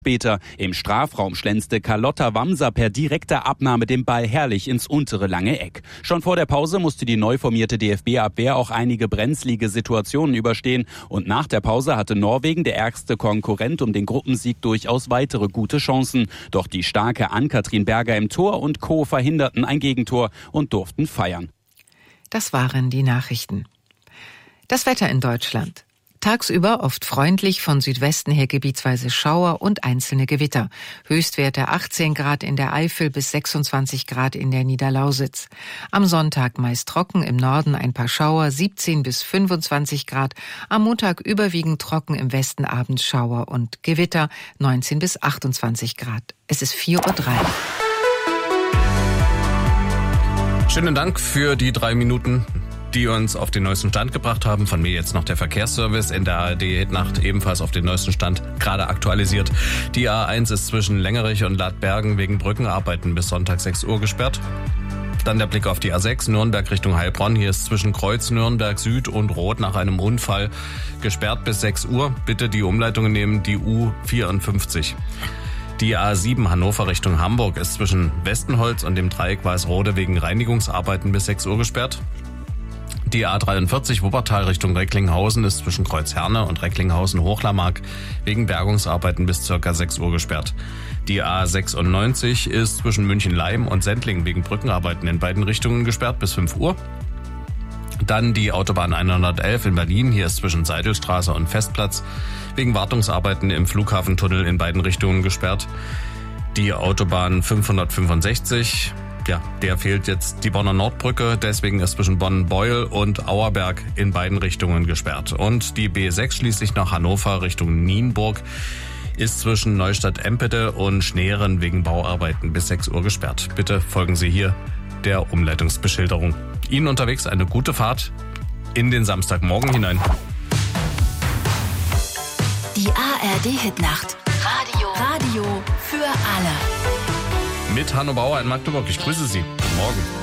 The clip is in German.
Später im Strafraum schlänzte Carlotta Wamser per direkter Abnahme den Ball herrlich ins untere lange Eck. Schon vor der Pause musste die neu formierte DFB-Abwehr auch einige brenzlige Situationen überstehen. Und nach der Pause hatte Norwegen, der ärgste Konkurrent um den Gruppensieg, durchaus weitere gute Chancen. Doch die starke Ann-Kathrin Berger im Tor und Co. verhinderten ein Gegentor und durften feiern. Das waren die Nachrichten. Das Wetter in Deutschland. Tagsüber oft freundlich, von Südwesten her gebietsweise Schauer und einzelne Gewitter. Höchstwerte 18 Grad in der Eifel bis 26 Grad in der Niederlausitz. Am Sonntag meist trocken, im Norden ein paar Schauer, 17 bis 25 Grad. Am Montag überwiegend trocken, im Westen abends Schauer und Gewitter, 19 bis 28 Grad. Es ist 4:03 Uhr. Schönen Dank für die 3 Minuten, die uns auf den neuesten Stand gebracht haben. Von mir jetzt noch der Verkehrsservice in der ARD-Hitnacht, ebenfalls auf den neuesten Stand, gerade aktualisiert. Die A1 ist zwischen Längerich und Ladbergen wegen Brückenarbeiten bis Sonntag 6 Uhr gesperrt. Dann der Blick auf die A6, Nürnberg Richtung Heilbronn. Hier ist zwischen Kreuz Nürnberg Süd und Rot nach einem Unfall gesperrt bis 6 Uhr. Bitte die Umleitungen nehmen, die U54. Die A7 Hannover Richtung Hamburg ist zwischen Westenholz und dem Dreieck Weißrode wegen Reinigungsarbeiten bis 6 Uhr gesperrt. Die A43 Wuppertal Richtung Recklinghausen ist zwischen Kreuzherne und Recklinghausen-Hochlamag wegen Bergungsarbeiten bis ca. 6 Uhr gesperrt. Die A96 ist zwischen München-Leim und Sendling wegen Brückenarbeiten in beiden Richtungen gesperrt bis 5 Uhr. Dann die Autobahn 111 in Berlin. Hier ist zwischen Seidelstraße und Festplatz wegen Wartungsarbeiten im Flughafentunnel in beiden Richtungen gesperrt. Die Autobahn 565, der fehlt jetzt die Bonner Nordbrücke. Deswegen ist zwischen Bonn-Beuel und Auerberg in beiden Richtungen gesperrt. Und die B6 schließlich nach Hannover Richtung Nienburg ist zwischen Neustadt-Empede und Schneeren wegen Bauarbeiten bis 6 Uhr gesperrt. Bitte folgen Sie hier der Umleitungsbeschilderung. Ihnen unterwegs eine gute Fahrt in den Samstagmorgen hinein. Die ARD-Hitnacht. Radio für alle. Mit Hanno Bauer in Magdeburg. Ich grüße Sie. Morgen.